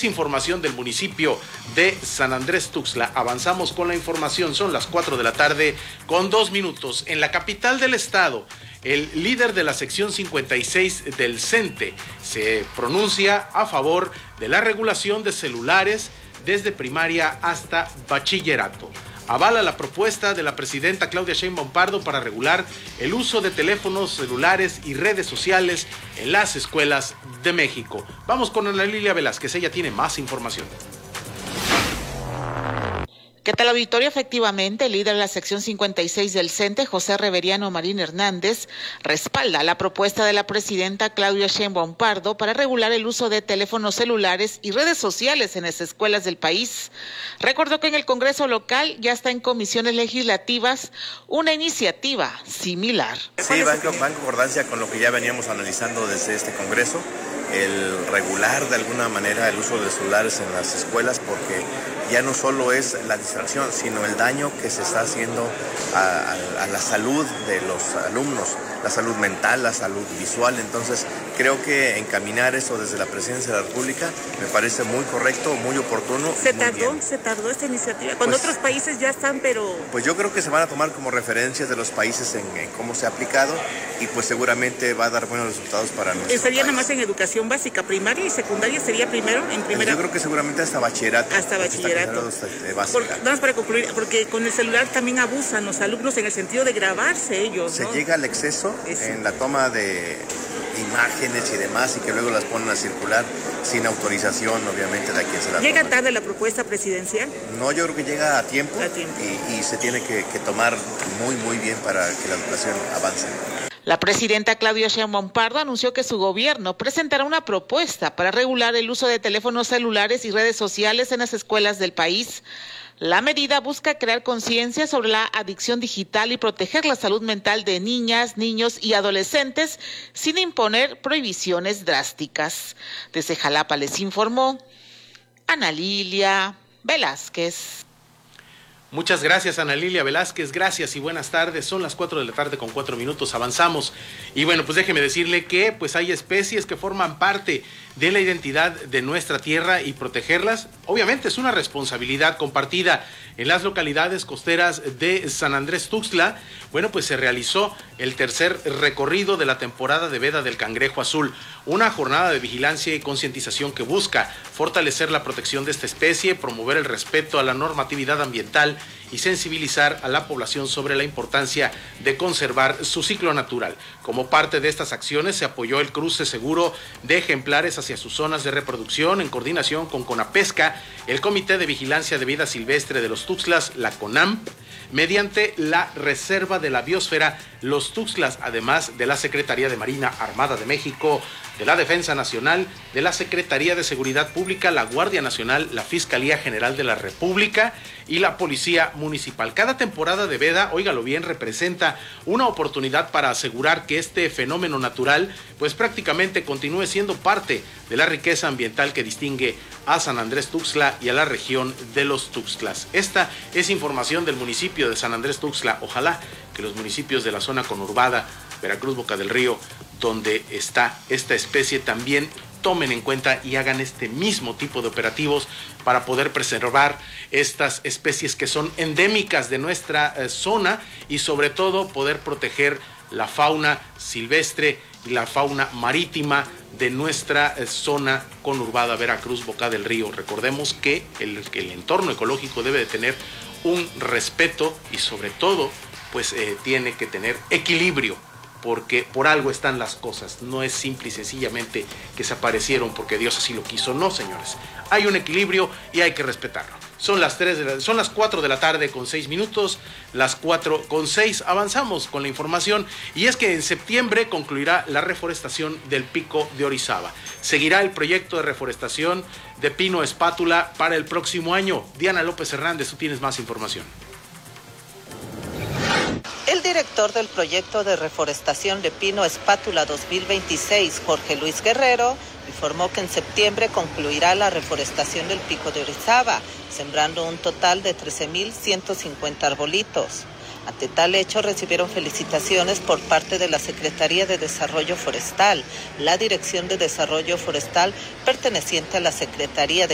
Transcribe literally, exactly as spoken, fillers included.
es información del municipio de San Andrés Tuxtla. Avanzamos con la información, son las cuatro de la tarde con dos minutos. En la capital del estado, el líder de la sección cincuenta y seis del CENTE se pronuncia a favor de la regulación de celulares desde primaria hasta bachillerato. Avala la propuesta de la presidenta Claudia Sheinbaum Pardo para regular el uso de teléfonos celulares y redes sociales en las escuelas de México. Vamos con Ana Lilia Velázquez, ella tiene más información. ¿Qué tal, auditorio? Efectivamente, el líder de la sección cincuenta y seis del CENTE, José Reveriano Marín Hernández, respalda la propuesta de la presidenta Claudia Sheinbaum Pardo para regular el uso de teléfonos celulares y redes sociales en las escuelas del país. Recordó que en el Congreso local ya está en comisiones legislativas una iniciativa similar. Sí, va en concordancia con lo que ya veníamos analizando desde este Congreso, el regular de alguna manera el uso de celulares en las escuelas, porque ya no solo es la distracción, sino el daño que se está haciendo a, a, a la salud de los alumnos, la salud mental, la salud visual. Entonces, creo que encaminar eso desde la Presidencia de la República me parece muy correcto, muy oportuno. ¿Se muy tardó? bien. ¿Se tardó esta iniciativa? Cuando pues, otros países ya están, pero... Pues yo creo que se van a tomar como referencias de los países en, en cómo se ha aplicado y pues seguramente va a dar buenos resultados para nosotros. ¿Sería nada más en educación básica, primaria y secundaria? ¿Sería primero en primera? Yo creo que seguramente hasta bachillerato. Hasta bachillerato. Por, vamos para concluir, porque con el celular también abusan los alumnos en el sentido de grabarse ellos, Se ¿no? llega al exceso Eso. en la toma de imágenes y demás, y que luego las ponen a circular sin autorización, obviamente, de a quien se la ¿Llega toma. tarde la propuesta presidencial? No, yo creo que llega a tiempo, a tiempo. Y, y se tiene que, que tomar muy, muy bien para que la educación avance. La presidenta Claudia Sheinbaum Pardo anunció que su gobierno presentará una propuesta para regular el uso de teléfonos celulares y redes sociales en las escuelas del país. La medida busca crear conciencia sobre la adicción digital y proteger la salud mental de niñas, niños y adolescentes sin imponer prohibiciones drásticas. Desde Jalapa les informó Ana Lilia Velázquez. Muchas gracias, Ana Lilia Velázquez, gracias y buenas tardes. Son las cuatro de la tarde con cuatro minutos, avanzamos. Y bueno, pues déjeme decirle que pues hay especies que forman parte de la identidad de nuestra tierra y protegerlas, obviamente es una responsabilidad compartida. En las localidades costeras de San Andrés Tuxtla, bueno, pues se realizó el tercer recorrido de la temporada de veda del cangrejo azul, una jornada de vigilancia y concientización que busca fortalecer la protección de esta especie, promover el respeto a la normatividad ambiental y sensibilizar a la población sobre la importancia de conservar su ciclo natural. Como parte de estas acciones se apoyó el cruce seguro de ejemplares hacia sus zonas de reproducción en coordinación con CONAPESCA, el Comité de Vigilancia de Vida Silvestre de los Tuxtlas, la CONAMP, mediante la Reserva de la Biosfera Los Tuxtlas, además de la Secretaría de Marina Armada de México, de la Defensa Nacional, de la Secretaría de Seguridad Pública, la Guardia Nacional, la Fiscalía General de la República y la Policía Municipal. Cada temporada de veda, óigalo bien, representa una oportunidad para asegurar que este fenómeno natural pues prácticamente continúe siendo parte de la riqueza ambiental que distingue a San Andrés Tuxtla y a la región de los Tuxtlas. Esta es información del municipio de San Andrés Tuxtla. Ojalá que los municipios de la zona conurbada, Veracruz, Boca del Río, donde está esta especie, también tomen en cuenta y hagan este mismo tipo de operativos para poder preservar estas especies que son endémicas de nuestra eh, zona y sobre todo poder proteger la fauna silvestre y la fauna marítima de nuestra eh, zona conurbada Veracruz, Boca del Río. Recordemos que el, que el entorno ecológico debe de tener un respeto y sobre todo pues eh, tiene que tener equilibrio, porque por algo están las cosas, no es simple y sencillamente que se aparecieron porque Dios así lo quiso, no, señores, hay un equilibrio y hay que respetarlo. Son las tres de la, son las cuatro de la tarde con seis minutos, las cuatro con seis, avanzamos con la información, y es que en septiembre concluirá la reforestación del Pico de Orizaba. Seguirá el proyecto de reforestación de pino espátula para el próximo año. Diana López Hernández, tú tienes más información. El director del proyecto de reforestación de Pino Espátula dos mil veintiséis, Jorge Luis Guerrero, informó que en septiembre concluirá la reforestación del Pico de Orizaba, sembrando un total de trece mil ciento cincuenta arbolitos. Ante tal hecho, recibieron felicitaciones por parte de la Secretaría de Desarrollo Forestal, la Dirección de Desarrollo Forestal perteneciente a la Secretaría de